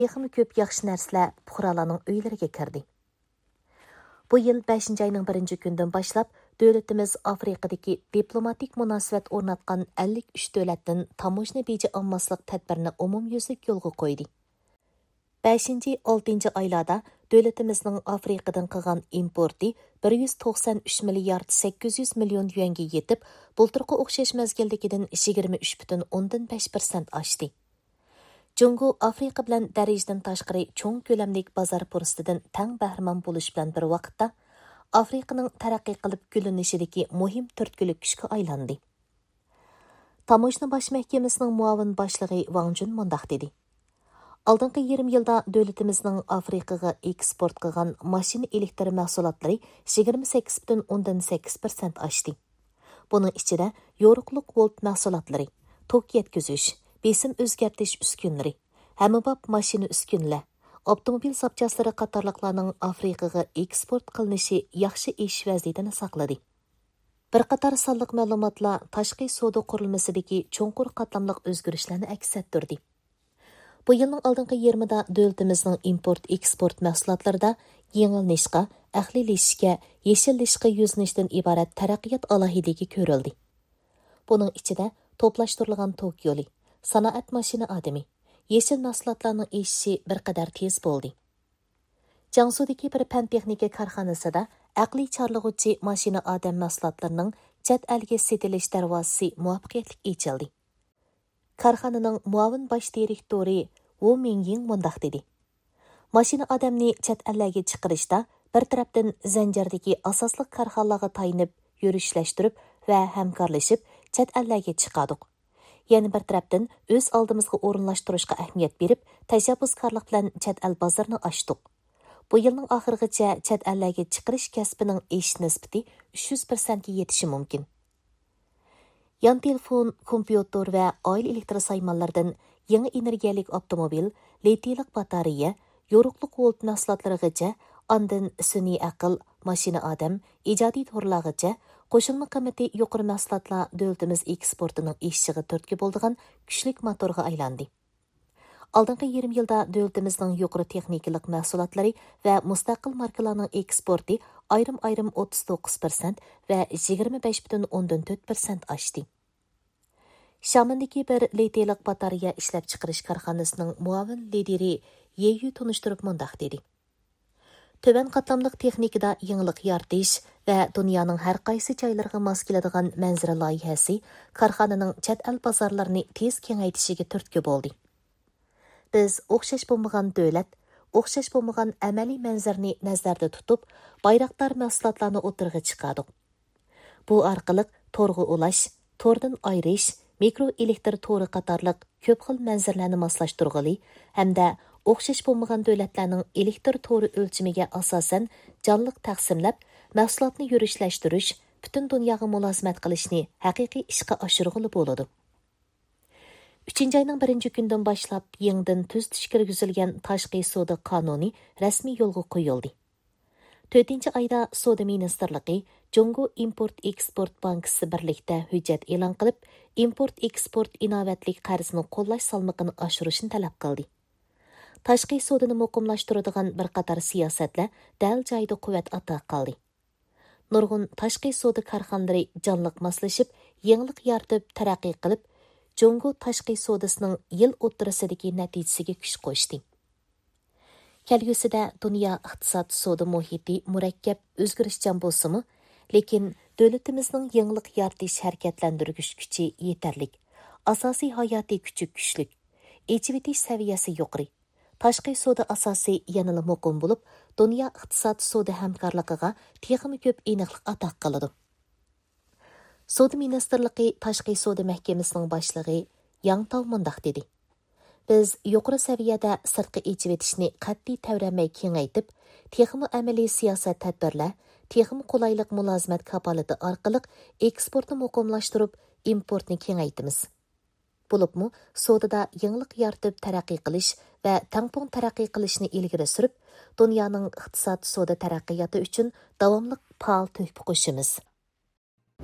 Texmi ko'p yaxshi narsalar fuqarolarning uylariga kirdi. Bu yil 5 ayning 1-kundan boshlab davlatimiz Afrikadagi diplomatik munosabat o'rnatgan 53 davlatdan tamojna beji olmaslik tadbirini umumyuzlik yo'lga qo'ydi. 5-6 oylarda davlatimizning Afrikadan qilgan importi 193 milliard 800 million yuanga yetib, bulturqi o'xshash mezgildagidan 23,5% oshdi. Jungo Afrika bilan darajadan tashqari cho'ng ko'lamlik bozor fursatidan tang bahramon bo'lish bilan bir vaqtda Afrikaning taraqqiy qilib gullанishidagi muhim turtkilik kuchga aylandi. Tamojna bosh mahkamasining muavin boshlig'i Wang Jun mundaq dedi. Алдыңғы 20 yılda dövlətimizin Afrikaga eksport qilgan mashina elektr mahsulotlari 28,8% oshdi. Buning ichida yo'riqliq volt mahsulotlari, tok yetkazish, besim o'zgartirish uskunlari, hammabop mashina uskunlar, avtomobil zapchaslari qatorliqlarning Afrikaga eksport qilinishi yaxshi ish vaziyatini saqladi. Bir qator sonliq ma'lumotlar tashqi savdo qurilmasidagi cho'nqur qatlamliq o'zgarishlarni aks ettirdi. Bu yılning aldınғы 20da dövlətimizin import-eksport məhsulotlarida yenilinishqa, əxlilişishga, yeşillishqa yüzünüşdən ibarat taraqqiyot alohidligi ko'rildi. Buning ichida to'plashtirilgan tok yo'li, sanoat mashina odami, yeshil mahsulotlarning eshishi bir qadar tez bo'ldi. Jiangsu'dagi bir fan texnika korxonasida aqliy chorlag'uvchi mashina odam mahsulotlarining chet elga setilish darvozasi muvaffaqiyatli ochildi. Korxonaning muavin bosh direktori Wu Mingying mundaq dedi. Mashina odamni chet ellarga chiqarishda bir tarafdan zanjirdagi asosli korxonalarga tayinib, yurishlashtırib va hamkorlashib chet ellarga chiqadik. Yana bir tarafdan o'z oldimizga o'rinlashtirishga ahamiyat berib, tashabbuskorlik bilan chet el bozorini ochdik. Bu yilning oxirigacha chet ellarga chiqarish kasbining esh nisbati 300% ga yetishi mumkin. Yan telefon, kompyuter va oila elektr saymonlaridan yangi energiyalik avtomobil, litiylik batareya, yo'riqliq volt mahsulotlarigacha, ondan sun'iy aql, mashina odam, ijodiy to'rlargacha qo'shilma qiymati yuqori mahsulotlar davlatimiz eksportining eshigiga turtki bo'ldigan kuchlik motorga aylandi. Алдыңғы 20 yilda davlatimizning yuqori texnikalik mahsulotlari va mustaqil markalarning eksporti ayrim-ayrim 39% va 25,4% oshdi. Shamindagi bir litiylik batareya ishlab chiqarish korxonasining muavin lideri Yeyu tunishtirib mundaq dedi. Töven qatlamliq texnikada yangilik yaratish va dunyoning har qaysi joylariga mos keladigan manzara loyihasi korxonaning chet el bozorlarini tez kengaytishiga turtki bo'ldi. Biz o'xshash bo'lmagan davlat, o'xshash bo'lmagan amaliy manzarni nazarda tutib, bayroqdor mahsulotlarni o'tirg'i chiqardik. Bu orqali to'rg'i ulash, to'rdan ayirish, mikro elektr to'ri qatorliq ko'p xil manzarlarni moslashtirg'ili hamda o'xshash bo'lmagan davlatlarning elektr to'ri o'lchimiga asosan jonliq taqsimlab, mahsulotni yurishlashtirish, butun dunyoga mulozimat qilishni haqiqiy ishga oshirg'ili bo'ladi. 3-ayning 1-kundan boshlab yangidan tuzitish kirgizilgan tashqi savdo qonuni rasmiy yo'lga qo'yildi. 4-oyda savdo ministrligi Jungo Import-Eksport bankasi birlikda hujjat e'lon qilib, import-eksport inovatlik qarzini qo'llash salmoqini oshirishni talab qildi. Tashqi savdoni muqimlashtiradigan bir qator siyosatlar dal joyida quvvat ato qildi. Nurg'un tashqi savdo korxonalari jonliq moslashib, yangilik yaratib, taraqqiy qilib, Jungo tashqi savdosining yil o'ttirisidagi natijasiga kuch qo'shdi. Kelgusida dunyo iqtisod savdo muhiti murakkab o'zgarishchan bo'lsa-mu, lekin davlatimizning yangilik yaratish harakatlantirgich kuchi yetarlik, asosiy hayotiy kuchi kuchlik, echivitish saviyasi yuqori. Tashqi savdo asosi yanada muqim bo'lib, dunyo iqtisod savdo hamkorligiga texmi ko'p aniqlik ato qiladi. Savdo ministrligi tashqi savdo mahkamasining boshlig'i Yang Tao mundaq dedi. Biz yuqori saviyada sirtqi echivitishni qat'iy tavramay kengaytib, texmi amaliy siyosat tadbirlar, texmi qulaylik mulozimat kapolati orqali eksportni muqimlashtirib, importni kengaytimiz. Bo'libmi, savdoda yangilik yaratib taraqqiy qilish va tangpong taraqqiy qilishni ilgari surib, dunyoning iqtisod savdo taraqqiyoti uchun davomli faol tuhfa qo'shimiz.